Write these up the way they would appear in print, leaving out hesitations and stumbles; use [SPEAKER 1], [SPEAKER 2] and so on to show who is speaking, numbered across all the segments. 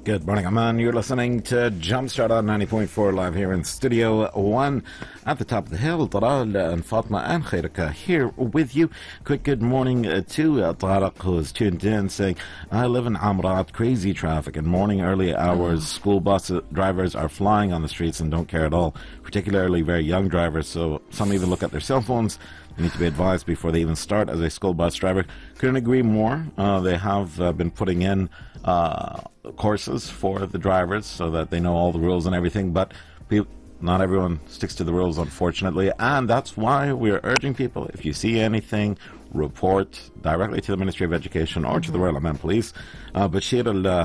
[SPEAKER 1] Good morning, Aman. You're listening to Jumpstart on 90.4 live here in Studio 1 at the top of the hill. Taral and Fatma and Khairika here with you. Quick good morning to Tariq, who is tuned in, saying, I live in Amrat, crazy traffic and morning early hours. School bus drivers are flying on the streets and don't care at all, particularly very young drivers. So some even look at their cell phones. They need to be advised before they even start as a school bus driver. Couldn't agree more. They have been putting in courses for the drivers so that they know all the rules and everything, but not everyone sticks to the rules, unfortunately, and that's why we're urging people, if you see anything, report directly to the Ministry of Education or to the Royal Oman Police. Bashar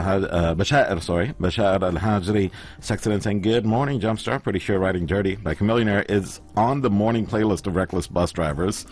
[SPEAKER 1] Al-Hajri, Sexton, saying, good morning, Jumpstart. Pretty sure Riding Dirty by Chamillionaire is on the morning playlist of reckless bus drivers.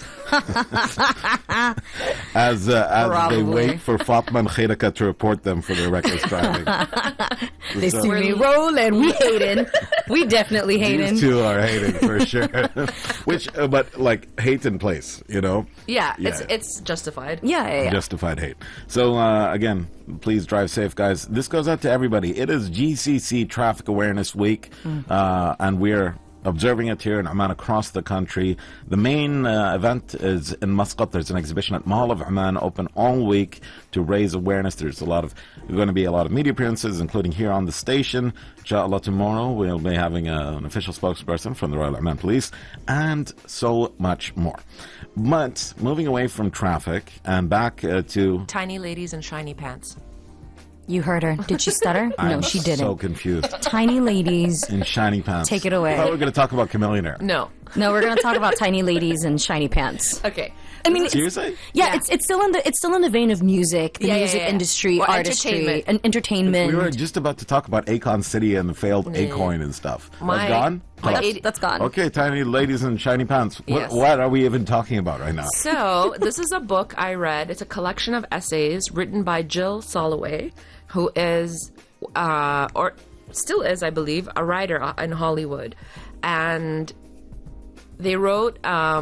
[SPEAKER 1] as they wait for Fatma and Khairika to report them for their reckless driving.
[SPEAKER 2] They see me rolling. We hating. We definitely hating.
[SPEAKER 1] These two are hating for sure. But like hate in place, you know?
[SPEAKER 3] Yeah. It's justified.
[SPEAKER 2] Yeah.
[SPEAKER 1] Justified hate. So, again, please drive safe, guys. This goes out to everybody. It is GCC Traffic Awareness Week, and we're observing it here in Oman across the country. The main event is in Muscat. There's an exhibition at Mall of Oman open all week to raise awareness. There's going to be a lot of media appearances, including here on the station. Inshallah, tomorrow we'll be having an official spokesperson from the Royal Oman Police and so much more. But moving away from traffic and back to
[SPEAKER 3] tiny ladies in shiny pants.
[SPEAKER 2] You heard her. Did she stutter? No, she didn't.
[SPEAKER 1] So confused.
[SPEAKER 2] Tiny ladies
[SPEAKER 1] in shiny pants.
[SPEAKER 2] Take it away.
[SPEAKER 1] I thought we were going to talk about Chamillionaire.
[SPEAKER 3] No,
[SPEAKER 2] we're going to talk about tiny ladies in shiny pants.
[SPEAKER 3] Okay.
[SPEAKER 2] I mean,
[SPEAKER 1] seriously?
[SPEAKER 2] Yeah, it's still in the vein of music, the music industry,
[SPEAKER 3] or
[SPEAKER 2] artistry, and entertainment.
[SPEAKER 1] We were just about to talk about Akon City and the failed Acoin and stuff. That's gone?
[SPEAKER 2] That's gone.
[SPEAKER 1] Okay, tiny ladies in shiny pants. What are we even talking about right now?
[SPEAKER 3] So, this is a book I read. It's a collection of essays written by Jill Soloway, who is, or still is, I believe, a writer in Hollywood. And they wrote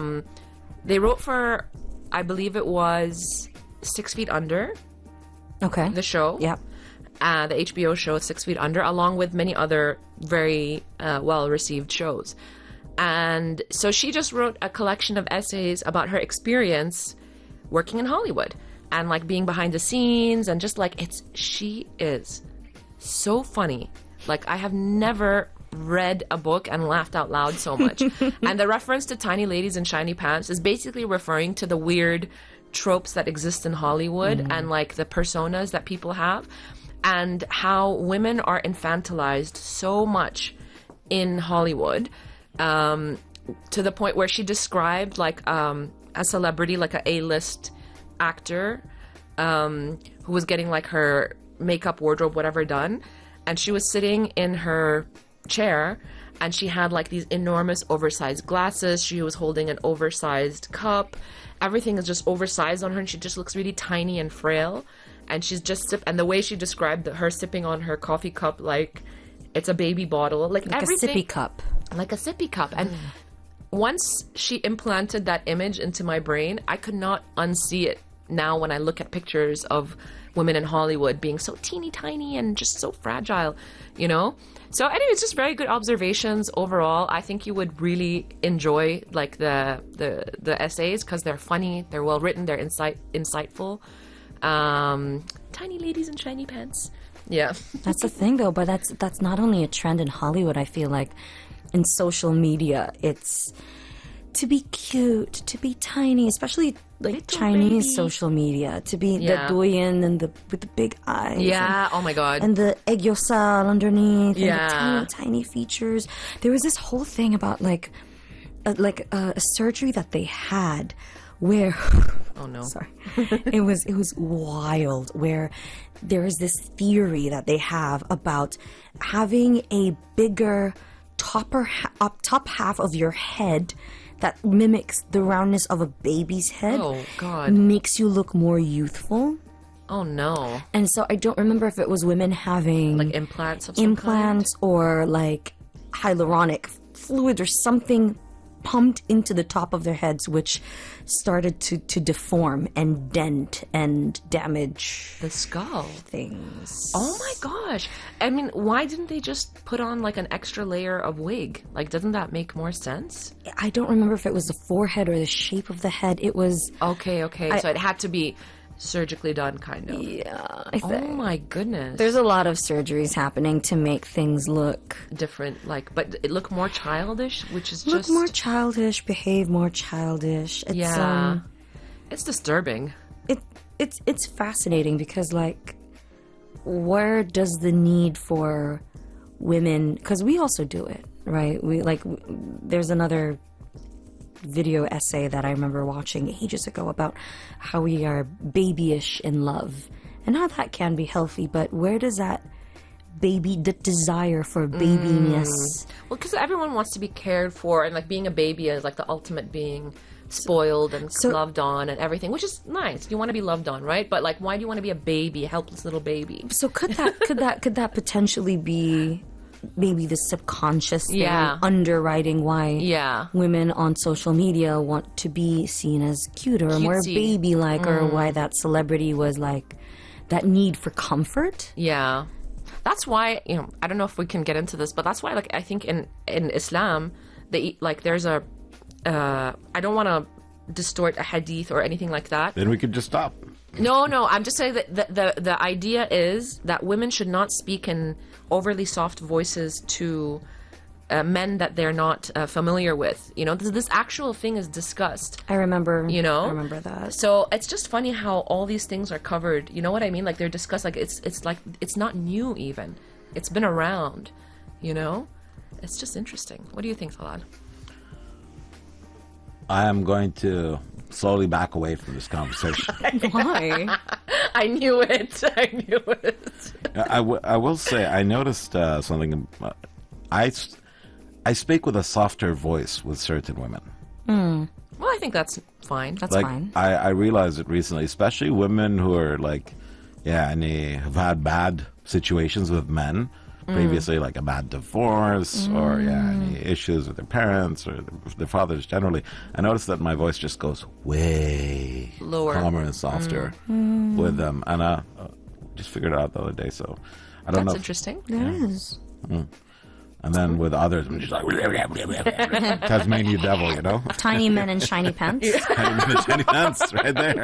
[SPEAKER 3] for, I believe it was 6 Feet Under.
[SPEAKER 2] Okay.
[SPEAKER 3] The show.
[SPEAKER 2] Yeah.
[SPEAKER 3] The HBO show 6 Feet Under, along with many other very well-received shows. And so she just wrote a collection of essays about her experience working in Hollywood and like being behind the scenes and just like she is so funny. Like I have never read a book and laughed out loud so much. And the reference to tiny ladies in shiny pants is basically referring to the weird tropes that exist in Hollywood and like the personas that people have and how women are infantilized so much in Hollywood to the point where she described like a celebrity, like a A-list actor who was getting like her makeup, wardrobe, whatever done, and she was sitting in her chair and she had like these enormous oversized glasses. She was holding an oversized cup. Everything is just oversized on her and she just looks really tiny and frail, and she's just and the way she described her sipping on her coffee cup like it's a baby bottle, like
[SPEAKER 2] a sippy cup,
[SPEAKER 3] and once she implanted that image into my brain, I could not unsee it. Now when I look at pictures of women in Hollywood being so teeny tiny and just so fragile, you know? So anyway, it's just very good observations overall. I think you would really enjoy like the essays because they're funny, they're well written, they're insightful. Tiny ladies in shiny pants. Yeah.
[SPEAKER 2] That's the thing though, but that's not only a trend in Hollywood. I feel like in social media, it's to be cute, to be tiny, especially like little Chinese baby. Social media, to be the doyen and with the big eyes.
[SPEAKER 3] Yeah, oh my god.
[SPEAKER 2] And the aegyosal underneath, and the tiny features. There was this whole thing about like a surgery that they had where
[SPEAKER 3] oh no.
[SPEAKER 2] Sorry. It was wild, where there is this theory that they have about having a bigger top half of your head that mimics the roundness of a baby's head.
[SPEAKER 3] Oh, God.
[SPEAKER 2] Makes you look more youthful.
[SPEAKER 3] Oh, no.
[SPEAKER 2] And so I don't remember if it was women having...
[SPEAKER 3] like implants of some kind?
[SPEAKER 2] Or like hyaluronic fluid or something pumped into the top of their heads, which started to deform and dent and damage
[SPEAKER 3] The skull.
[SPEAKER 2] things.
[SPEAKER 3] Oh my gosh. I mean, why didn't they just put on like an extra layer of wig? Like, doesn't that make more sense?
[SPEAKER 2] I don't remember if it was the forehead or the shape of the head. It was,
[SPEAKER 3] Okay, so it had to be surgically done, kind of.
[SPEAKER 2] yeah,
[SPEAKER 3] Oh my goodness.
[SPEAKER 2] there's a lot of surgeries happening to make things look
[SPEAKER 3] different, like, but it looked more childish, which is
[SPEAKER 2] look
[SPEAKER 3] just
[SPEAKER 2] more childish, behave more childish. It's,
[SPEAKER 3] yeah. It's disturbing.
[SPEAKER 2] it's fascinating because, like, where does the need for women? Because we also do it, right? There's another video essay that I remember watching ages ago about how we are babyish in love and how that can be healthy, but where does that desire for babiness?
[SPEAKER 3] Well, because everyone wants to be cared for, and like being a baby is like the ultimate being spoiled and loved on and everything, which is nice. You want to be loved on, right? But like, why do you want to be a baby, a helpless little baby?
[SPEAKER 2] So could that potentially be maybe the subconscious thing underwriting why women on social media want to be seen as cuter or more
[SPEAKER 3] Cutesy.
[SPEAKER 2] baby-like, or why that celebrity was like that need for comfort?
[SPEAKER 3] Yeah. That's why, I don't know if we can get into this, but that's why, like, I think in Islam, there's a, I don't want to distort a hadith or anything like that.
[SPEAKER 1] Then we could just stop.
[SPEAKER 3] No, I'm just saying that the idea is that women should not speak in overly soft voices to men that they're not familiar with. This actual thing is discussed.
[SPEAKER 2] I remember.
[SPEAKER 3] I
[SPEAKER 2] remember that.
[SPEAKER 3] So it's just funny how all these things are covered. You know what I mean? Like, they're discussed. Like, it's like it's not new even. It's been around. It's just interesting. What do you think, Talal?
[SPEAKER 1] I am going to slowly back away from this conversation.
[SPEAKER 2] Why?
[SPEAKER 3] I knew it.
[SPEAKER 1] I will say, I noticed something. I speak with a softer voice with certain women.
[SPEAKER 3] Well, I think that's fine.
[SPEAKER 2] That's fine.
[SPEAKER 1] I realized it recently, especially women who are like, and they have had bad situations with men previously, like a bad divorce or any issues with their parents or their fathers generally. I noticed that my voice just goes way
[SPEAKER 3] lower,
[SPEAKER 1] calmer and softer with them, and I just figured it out the other day. So I don't know.
[SPEAKER 3] That's interesting.
[SPEAKER 2] It is.
[SPEAKER 1] And then with others, I'm just like Tasmanian devil,
[SPEAKER 2] Tiny men in shiny pants.
[SPEAKER 1] Shiny pants, right there.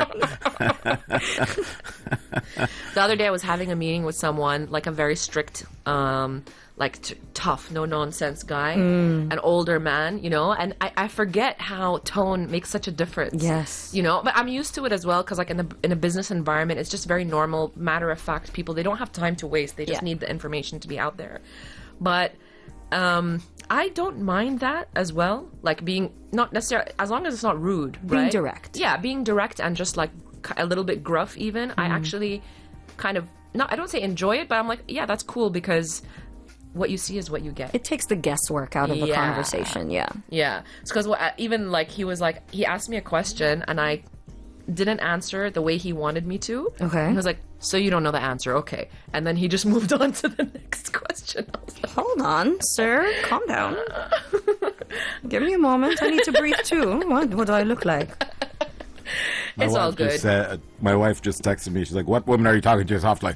[SPEAKER 3] The other day I was having a meeting with someone, like a very strict, tough, no-nonsense guy, an older man, and I forget how tone makes such a difference.
[SPEAKER 2] Yes.
[SPEAKER 3] But I'm used to it as well, because like in a business environment, it's just very normal, matter-of-fact people. They don't have time to waste. They just need the information to be out there. But I don't mind that as well, like being not necessarily, as long as it's not rude, right?
[SPEAKER 2] Being direct.
[SPEAKER 3] Yeah, being direct and just like a little bit gruff even. I actually kind of, I don't say enjoy it, but I'm like, yeah, that's cool, because what you see is what you get.
[SPEAKER 2] It takes the guesswork out of the conversation, yeah.
[SPEAKER 3] Yeah. It's because even like he asked me a question and I didn't answer the way he wanted me to.
[SPEAKER 2] Okay.
[SPEAKER 3] He was like, so you don't know the answer, okay. And then he just moved on to the next question. I was like,
[SPEAKER 2] hold on, sir. Calm down. Give me a moment. I need to breathe too. What do I look like?
[SPEAKER 3] It's all good.
[SPEAKER 1] My wife just texted me. She's like, what woman are you talking to softly?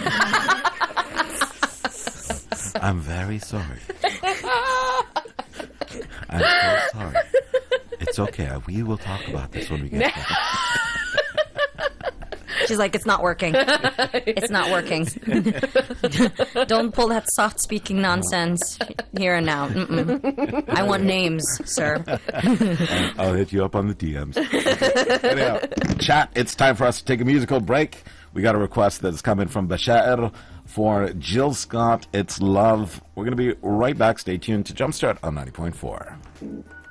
[SPEAKER 1] I'm very sorry. I'm so sorry. It's okay. We will talk about this when we get back.
[SPEAKER 2] She's like, it's not working. It's not working. Don't pull that soft speaking nonsense here and now. I want names, sir.
[SPEAKER 1] I'll hit you up on the DMs. Anyhow, chat, it's time for us to take a musical break. We got a request that's coming from Bashair for Jill Scott. It's Love. We're going to be right back. Stay tuned to Jumpstart on 90.4.